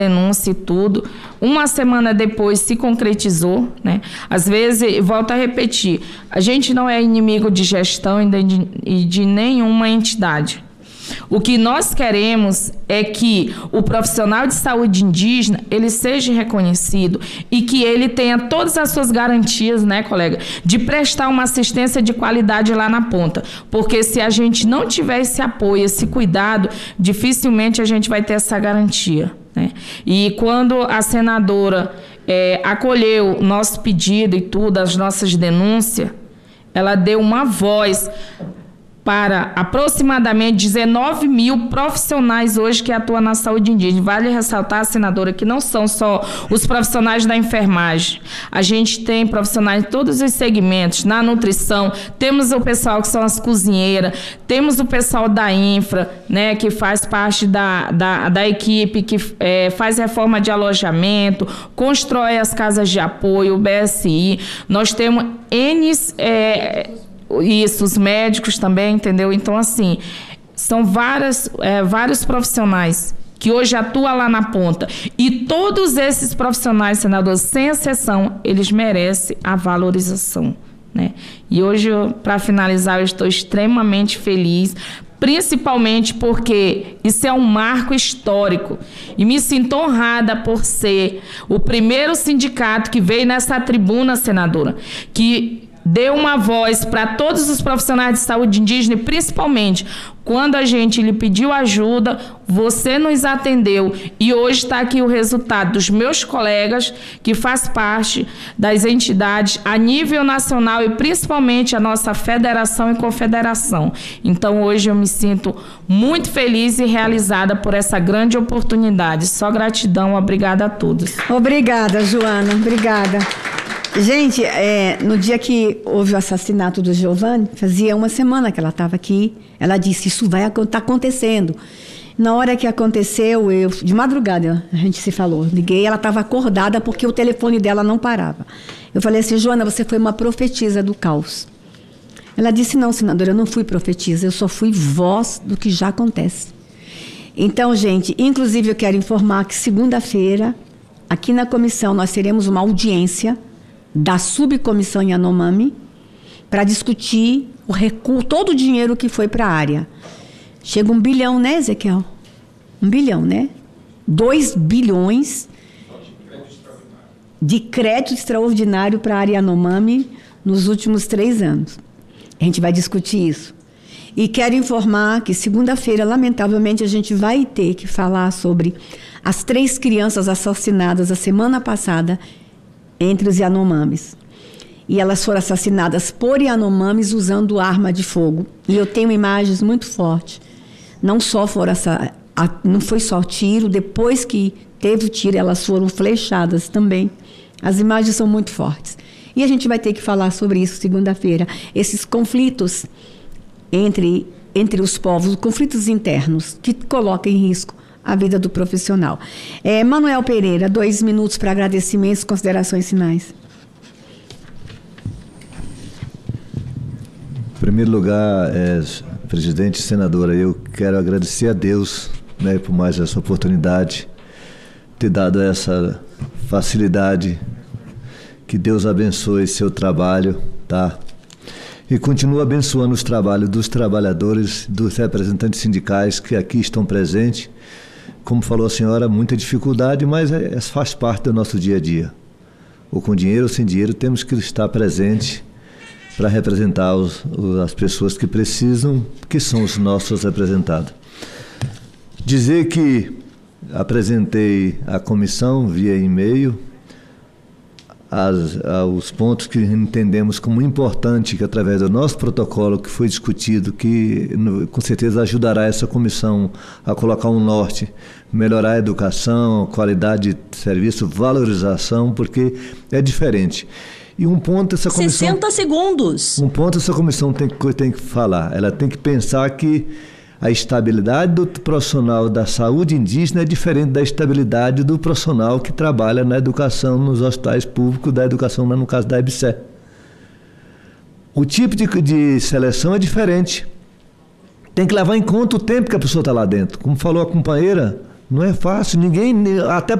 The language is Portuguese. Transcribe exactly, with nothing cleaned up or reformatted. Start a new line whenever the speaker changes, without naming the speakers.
denúncia e tudo, uma semana depois se concretizou, né? Às vezes, volto a repetir, a gente não é inimigo de gestão e de, e de nenhuma entidade. O que nós queremos é que o profissional de saúde indígena, ele seja reconhecido e que ele tenha todas as suas garantias, né, colega, de prestar uma assistência de qualidade lá na ponta. Porque se a gente não tiver esse apoio, esse cuidado, dificilmente a gente vai ter essa garantia, né? E quando a senadora é, acolheu o nosso pedido e tudo, as nossas denúncias, ela deu uma voz para aproximadamente dezenove mil profissionais hoje que atuam na saúde indígena. Vale ressaltar, senadora, que não são só os profissionais da enfermagem. A gente tem profissionais em todos os segmentos, na nutrição, temos o pessoal que são as cozinheiras, temos o pessoal da infra, né, que faz parte da, da, da equipe, que é, faz reforma de alojamento, constrói as casas de apoio, o B S I. Nós temos N... É, isso, os médicos também, entendeu? Então, assim, são várias, é, vários profissionais que hoje atuam lá na ponta. E todos esses profissionais, senador, sem exceção, eles merecem a valorização, né? E hoje, para finalizar, eu estou extremamente feliz, principalmente porque isso é um marco histórico. E me sinto honrada por ser o primeiro sindicato que veio nessa tribuna, senadora, que deu uma voz para todos os profissionais de saúde indígena e, principalmente, quando a gente lhe pediu ajuda, você nos atendeu. E hoje está aqui o resultado dos meus colegas, que faz parte das entidades a nível nacional e, principalmente, a nossa federação e confederação. Então, hoje eu me sinto muito feliz e realizada por essa grande oportunidade. Só gratidão, obrigada a todos.
Obrigada, Joana, obrigada. Gente, é, no dia que houve o assassinato do Giovanni, fazia uma semana que ela estava aqui, ela disse, isso vai estar acontecendo. Na hora que aconteceu, eu, de madrugada, a gente se falou, liguei, ela estava acordada porque o telefone dela não parava. Eu falei assim, Joana, você foi uma profetisa do caos. Ela disse, não, senadora, eu não fui profetisa, eu só fui voz do que já acontece. Então, gente, inclusive eu quero informar que segunda-feira, aqui na comissão, nós teremos uma audiência da subcomissão Yanomami para discutir o recuo, todo o dinheiro que foi para a área. Chega um bilhão, né, Ezequiel? Um bilhão, né? Dois bilhões de crédito extraordinário para a área Yanomami nos últimos três anos. A gente vai discutir isso. E quero informar que segunda-feira, lamentavelmente, a gente vai ter que falar sobre as três crianças assassinadas a semana passada entre os Yanomamis. E elas foram assassinadas por Yanomamis usando arma de fogo. E eu tenho imagens muito fortes. Não só foram essa, a, não foi só tiro, depois que teve o tiro, elas foram flechadas também. As imagens são muito fortes. E a gente vai ter que falar sobre isso segunda-feira. Esses conflitos entre, entre os povos, conflitos internos, que colocam em risco a vida do profissional. É, Manuel Pereira, dois minutos para agradecimentos, considerações finais.
Em primeiro lugar, é, presidente e senadora, eu quero agradecer a Deus, né, por mais essa oportunidade, ter dado essa facilidade. Que Deus abençoe seu trabalho, tá? E continue abençoando os trabalhos dos trabalhadores, dos representantes sindicais que aqui estão presentes. Como falou a senhora, muita dificuldade, mas é, é, faz parte do nosso dia a dia. Ou com dinheiro ou sem dinheiro, temos que estar presente para representar os, os, as pessoas que precisam, que são os nossos representados. Dizer que apresentei à comissão via e-mail as, os pontos que entendemos como importante, que através do nosso protocolo que foi discutido, que com certeza ajudará essa comissão a colocar um norte, melhorar a educação, qualidade de serviço, valorização, porque é diferente. E um ponto essa comissão...
sessenta segundos.
Um ponto essa comissão tem, tem que falar, ela tem que pensar que a estabilidade do profissional da saúde indígena é diferente da estabilidade do profissional que trabalha na educação, nos hospitais públicos, da educação, no caso da E B S E. O tipo de, de seleção é diferente. Tem que levar em conta o tempo que a pessoa está lá dentro. Como falou a companheira, Não é fácil, ninguém, até